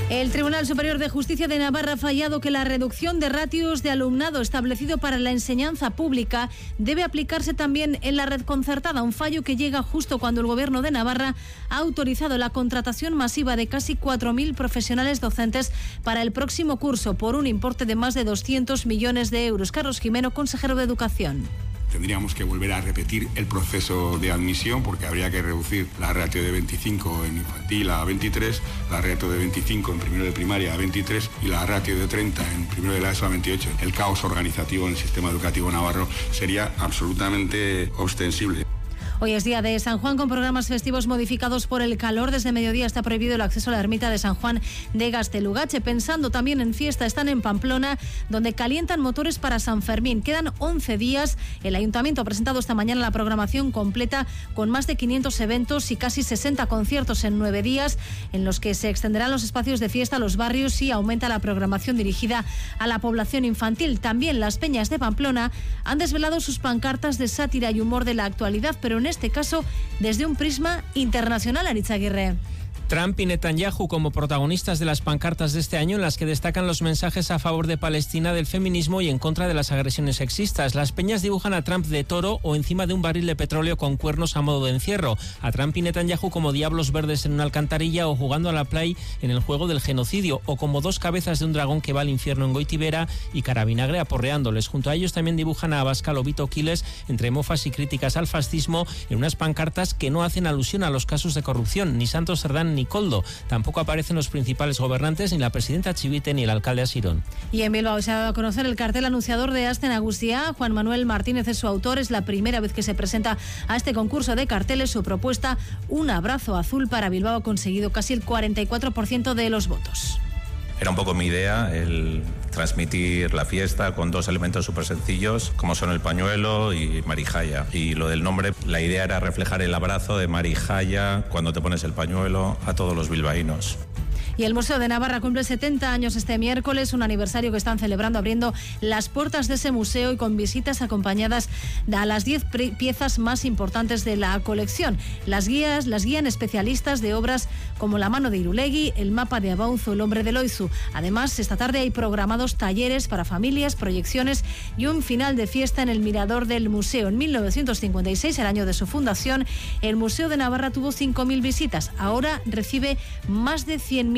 El Tribunal Superior de Justicia de Navarra ha fallado que la reducción de ratios de alumnado establecido para la enseñanza pública debe aplicarse también en la red concertada, un fallo que llega justo cuando el Gobierno de Navarra ha autorizado la contratación masiva de casi 4.000 profesionales docentes para el próximo curso por un importe de más de 200 millones de euros. Carlos Jimeno, consejero de Educación. Tendríamos que volver a repetir el proceso de admisión porque habría que reducir la ratio de 25 en infantil a 23, la ratio de 25 en primero de primaria a 23 y la ratio de 30 en primero de la ESO a 28. El caos organizativo en el sistema educativo navarro sería absolutamente ostensible. Hoy es día de San Juan con programas festivos modificados por el calor. Desde mediodía está prohibido el acceso a la ermita de San Juan de Gaztelugatxe. Pensando también en fiesta, están en Pamplona, donde calientan motores para San Fermín. Quedan 11 días. El Ayuntamiento ha presentado esta mañana la programación completa con más de 500 eventos y casi 60 conciertos en 9 días, en los que se extenderán los espacios de fiesta a los barrios y aumenta la programación dirigida a la población infantil. También las peñas de Pamplona han desvelado sus pancartas de sátira y humor de la actualidad, pero en este caso desde un prisma internacional. Aritz Aguirre. Trump y Netanyahu como protagonistas de las pancartas de este año, en las que destacan los mensajes a favor de Palestina, del feminismo y en contra de las agresiones sexistas. Las peñas dibujan a Trump de toro o encima de un barril de petróleo con cuernos a modo de encierro, a Trump y Netanyahu como diablos verdes en una alcantarilla o jugando a la play en el juego del genocidio, o como dos cabezas de un dragón que va al infierno en Goitibera y Carabinagre aporreándoles. Junto a ellos también dibujan a Abascal o Vito Quiles entre mofas y críticas al fascismo en unas pancartas que no hacen alusión a los casos de corrupción, ni Santos Cerdán ni Coldo. Tampoco aparecen los principales gobernantes, ni la presidenta Chivite ni el alcalde Asirón. Y en Bilbao se ha dado a conocer el cartel anunciador de Aste Nagusia. Juan Manuel Martínez es su autor. Es la primera vez que se presenta a este concurso de carteles. Su propuesta, Un abrazo azul para Bilbao, ha conseguido casi el 44% de los votos. Era un poco mi idea el transmitir la fiesta con dos elementos súper sencillos, como son el pañuelo y Marijaya. Y lo del nombre, la idea era reflejar el abrazo de Marijaya cuando te pones el pañuelo a todos los bilbaínos. Y el Museo de Navarra cumple 70 años este miércoles, un aniversario que están celebrando abriendo las puertas de ese museo y con visitas acompañadas a las 10 piezas más importantes de la colección. Las guían especialistas de obras como La mano de Irulegui, El mapa de Abaunzo, El hombre de Loizu. Además, esta tarde hay programados talleres para familias, proyecciones y un final de fiesta en el mirador del museo. En 1956, el año de su fundación, el Museo de Navarra tuvo 5.000 visitas. Ahora recibe más de 100.000